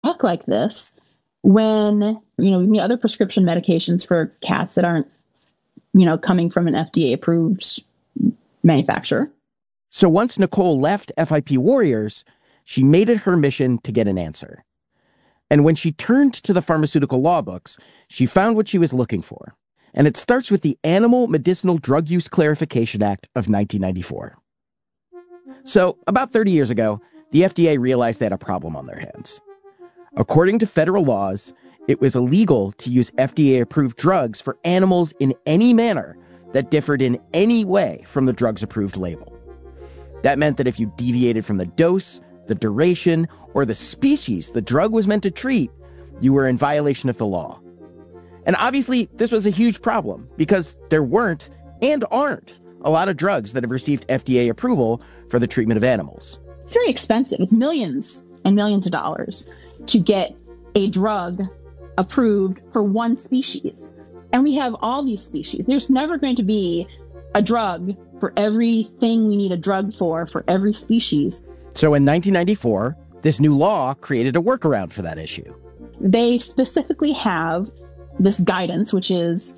talk like this when, other prescription medications for cats that aren't, coming from an FDA approved manufacturer. So once Nicole left FIP Warriors, she made it her mission to get an answer. And when she turned to the pharmaceutical law books, she found what she was looking for. And it starts with the Animal Medicinal Drug Use Clarification Act of 1994. So about 30 years ago, the FDA realized they had a problem on their hands. According to federal laws, it was illegal to use FDA-approved drugs for animals in any manner that differed in any way from the drug's approved label. That meant that if you deviated from the dose, the duration, or the species the drug was meant to treat, you were in violation of the law. And obviously, this was a huge problem because there weren't and aren't a lot of drugs that have received FDA approval for the treatment of animals. It's very expensive. It's millions and millions of dollars to get a drug approved for one species. And we have all these species. There's never going to be a drug for everything we need a drug for every species. So in 1994, this new law created a workaround for that issue. They specifically have this guidance, which is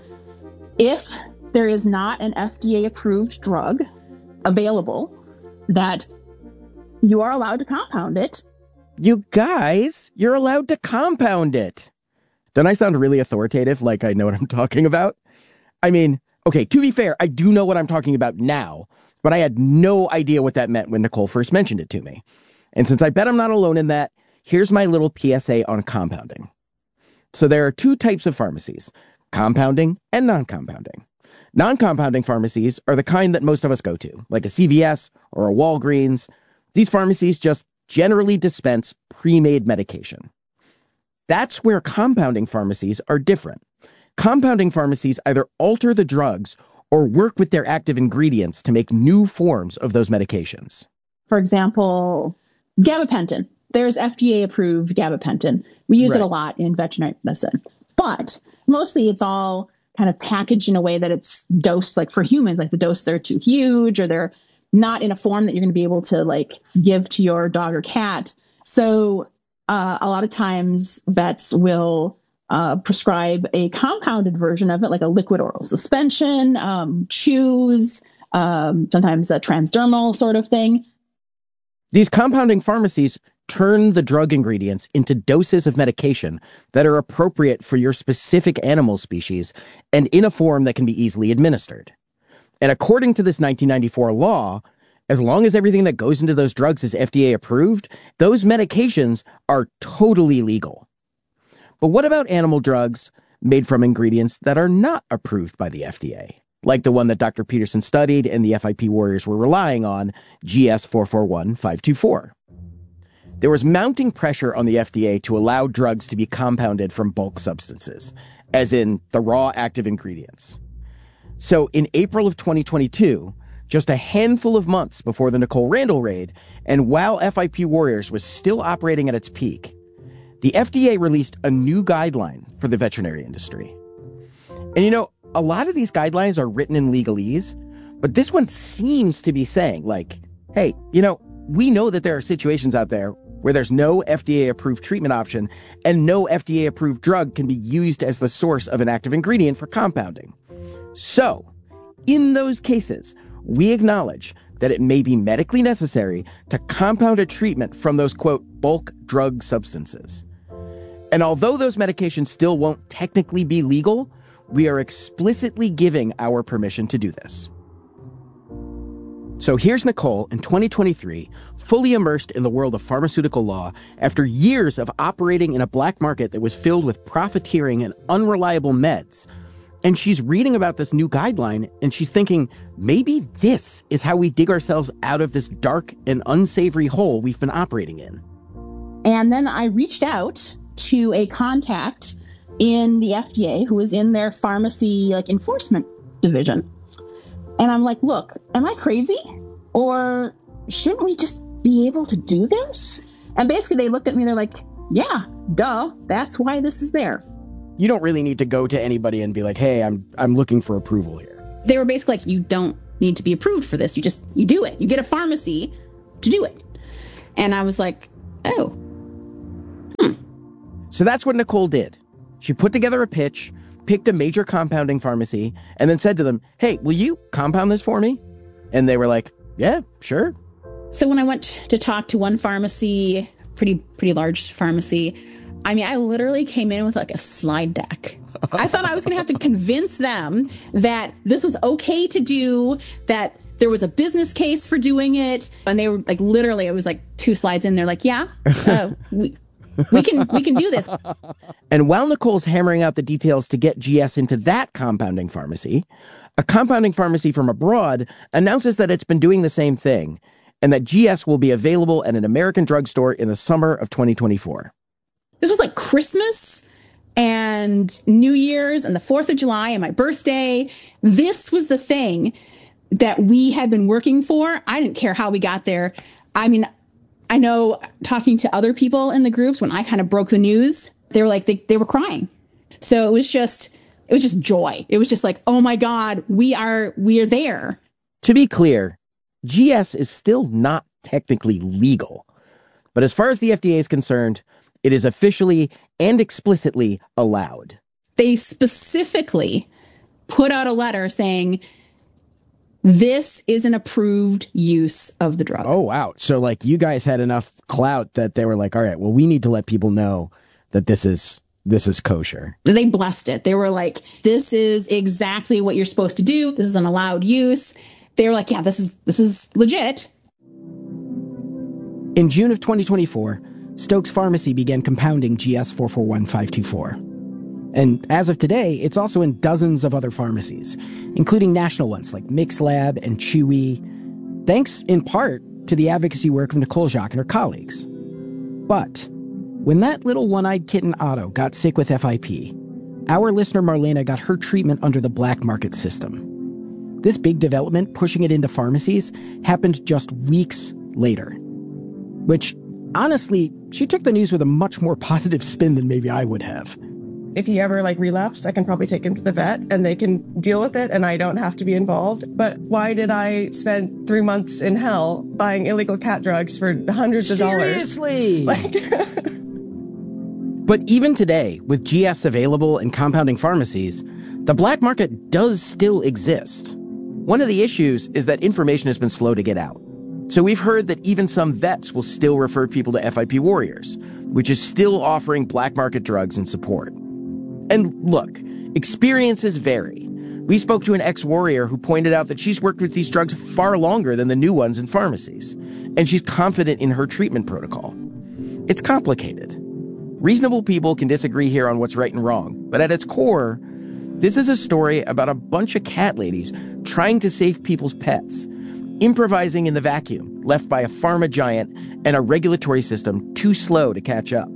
if there is not an FDA-approved drug available, that you are allowed to compound it. You guys, you're allowed to compound it. Don't I sound really authoritative, like I know what I'm talking about? I mean, okay, to be fair, I do know what I'm talking about now, but I had no idea what that meant when Nicole first mentioned it to me. And since I bet I'm not alone in that, here's my little PSA on compounding. So there are two types of pharmacies, compounding and non-compounding. Non-compounding pharmacies are the kind that most of us go to, like a CVS or a Walgreens. These pharmacies just generally dispense pre-made medication. That's where compounding pharmacies are different. Compounding pharmacies either alter the drugs or work with their active ingredients to make new forms of those medications. For example, gabapentin. There's FDA-approved gabapentin. We use it a lot in veterinary medicine. But mostly it's all kind of packaged in a way that it's dosed, like for humans, like the doses are too huge or they're not in a form that you're going to be able to like give to your dog or cat. So a lot of times vets will prescribe a compounded version of it, like a liquid oral suspension, chews, sometimes a transdermal sort of thing. These compounding pharmacies turn the drug ingredients into doses of medication that are appropriate for your specific animal species and in a form that can be easily administered. And according to this 1994 law, as long as everything that goes into those drugs is FDA approved, those medications are totally legal. But what about animal drugs made from ingredients that are not approved by the FDA? Like the one that Dr. Peterson studied and the FIP Warriors were relying on, GS-441524. There was mounting pressure on the FDA to allow drugs to be compounded from bulk substances, as in the raw active ingredients. So in April of 2022, just a handful of months before the Nicole Randall raid, and while FIP Warriors was still operating at its peak, the FDA released a new guideline for the veterinary industry. And a lot of these guidelines are written in legalese, but this one seems to be saying, like, hey, we know that there are situations out there where there's no FDA-approved treatment option and no FDA-approved drug can be used as the source of an active ingredient for compounding. So, in those cases, we acknowledge that it may be medically necessary to compound a treatment from those, quote, bulk drug substances. And although those medications still won't technically be legal, we are explicitly giving our permission to do this. So here's Nicole in 2023, fully immersed in the world of pharmaceutical law after years of operating in a black market that was filled with profiteering and unreliable meds. And she's reading about this new guideline, and she's thinking, maybe this is how we dig ourselves out of this dark and unsavory hole we've been operating in. And then I reached out to a contact in the FDA who was in their pharmacy enforcement division. And I'm like, look, am I crazy? Or shouldn't we just be able to do this? And basically they looked at me and they're like, yeah, duh, that's why this is there. You don't really need to go to anybody and be like, hey, I'm looking for approval here. They were basically like, you don't need to be approved for this. You do it. You get a pharmacy to do it. And I was like, oh, So that's what Nicole did. She put together a pitch, picked a major compounding pharmacy, and then said to them, hey, will you compound this for me? And they were like, yeah, sure. So when I went to talk to one pharmacy, pretty large pharmacy, I mean, I literally came in with like a slide deck. I thought I was going to have to convince them that this was okay to do, that there was a business case for doing it. And they were like, literally, it was like 2 slides in. They're like, yeah, we can do this. And while Nicole's hammering out the details to get GS into that compounding pharmacy, a compounding pharmacy from abroad announces that it's been doing the same thing and that GS will be available at an American drugstore in the summer of 2024. This was like Christmas and New Year's and the 4th of July and my birthday. This was the thing that we had been working for. I didn't care how we got there. I mean, I know talking to other people in the groups, when I kind of broke the news, they were like, they were crying. So it was just joy. It was just like, oh my God, we are there. To be clear, GS is still not technically legal. But as far as the FDA is concerned, it is officially and explicitly allowed. They specifically put out a letter saying, this is an approved use of the drug. Oh, wow. So like you guys had enough clout that they were like, all right, well, we need to let people know that this is kosher. They blessed it. They were like, this is exactly what you're supposed to do. This is an allowed use. They were like, yeah, this is legit. In June of 2024, Stokes Pharmacy began compounding GS 441524. And as of today, it's also in dozens of other pharmacies, including national ones like MixLab and Chewy, thanks in part to the advocacy work of Nicole Jacques and her colleagues. But when that little one-eyed kitten Otto got sick with FIP, our listener Marlena got her treatment under the black market system. This big development, pushing it into pharmacies, happened just weeks later. Which, honestly, she took the news with a much more positive spin than maybe I would have. If he ever relapse, I can probably take him to the vet and they can deal with it and I don't have to be involved. But why did I spend 3 months in hell buying illegal cat drugs for hundreds of dollars? Seriously? But even today, with GS available in compounding pharmacies, the black market does still exist. One of the issues is that information has been slow to get out. So we've heard that even some vets will still refer people to FIP Warriors, which is still offering black market drugs and support. And look, experiences vary. We spoke to an ex-warrior who pointed out that she's worked with these drugs far longer than the new ones in pharmacies, and she's confident in her treatment protocol. It's complicated. Reasonable people can disagree here on what's right and wrong, but at its core, this is a story about a bunch of cat ladies trying to save people's pets, improvising in the vacuum left by a pharma giant and a regulatory system too slow to catch up.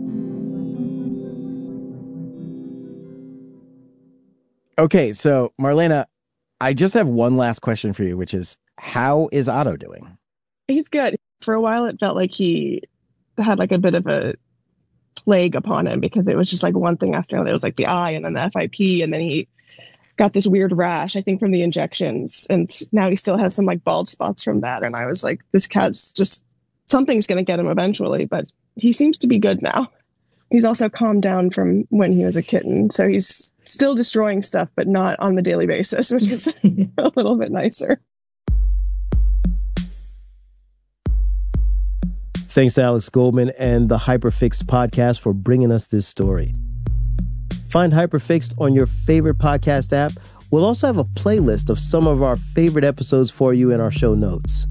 Okay, so Marlena, I just have one last question for you, which is, how is Otto doing? He's good. For a while, it felt like he had like a bit of a plague upon him because it was just like one thing after another. It was like the eye and then the FIP, and then he got this weird rash, I think, from the injections. And now he still has some like bald spots from that. And I was like, this cat's just, something's going to get him eventually, but he seems to be good now. He's also calmed down from when he was a kitten. So he's still destroying stuff, but not on the daily basis, which is a little bit nicer. Thanks to Alex Goldman and the Hyperfixed podcast for bringing us this story. Find Hyperfixed on your favorite podcast app. We'll also have a playlist of some of our favorite episodes for you in our show notes.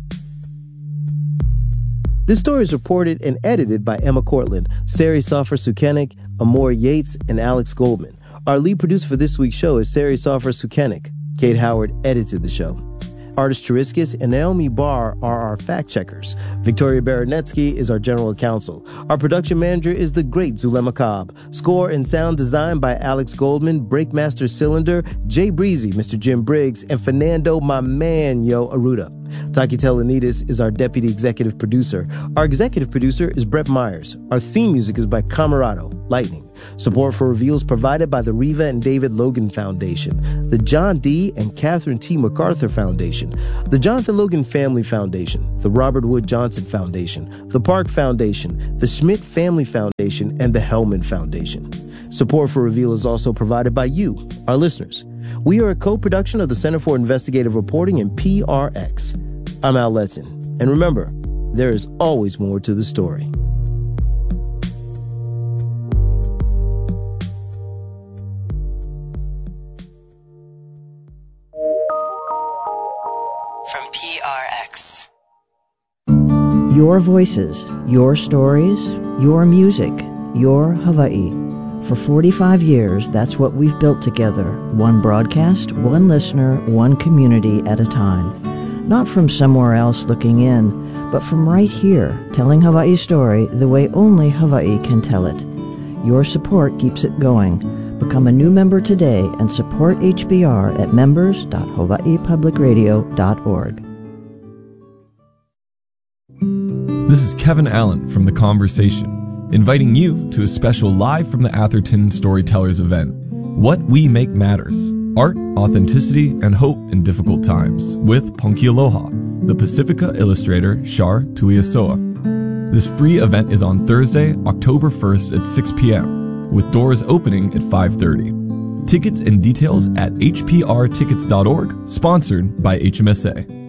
This story is reported and edited by Emma Cortland, Sari Soffer-Sukenik, Amor Yates, and Alex Goldman. Our lead producer for this week's show is Sari Soffer-Sukenik. Kate Howard edited the show. Artis Chiriskis and Naomi Barr are our fact-checkers. Victoria Baranetsky is our general counsel. Our production manager is the great Zulema Cobb. Score and sound design by Alex Goldman, Breakmaster Cylinder, Jay Breezy, Mr. Jim Briggs, and Fernando, my man, Yo Aruda. Taki Telenidis is our deputy executive producer. Our executive producer is Brett Myers. Our theme music is by Camerado, Lightning. Support for Reveal is provided by the Reva and David Logan Foundation, the John D. and Catherine T. MacArthur Foundation, the Jonathan Logan Family Foundation, the Robert Wood Johnson Foundation, the Park Foundation, the Schmidt Family Foundation, and the Hellman Foundation. Support for Reveal is also provided by you, our listeners. We are a co-production of the Center for Investigative Reporting and PRX. I'm Al Letson, and remember, there is always more to the story. From PRX. Your voices, your stories, your music, your Hawaii. For 45 years, that's what we've built together. One broadcast, one listener, one community at a time. Not from somewhere else looking in, but from right here, telling Hawaii's story the way only Hawaii can tell it. Your support keeps it going. Become a new member today and support HBR at members.hawaiipublicradio.org. This is Kevin Allen from The Conversation, inviting you to a special Live from the Atherton Storytellers event, What We Make Matters, Art, Authenticity, and Hope in Difficult Times, with Ponki Aloha, the Pacifica illustrator Shar Tuiasoa. This free event is on Thursday, October 1st at 6 p.m., with doors opening at 5:30. Tickets and details at hprtickets.org, sponsored by HMSA.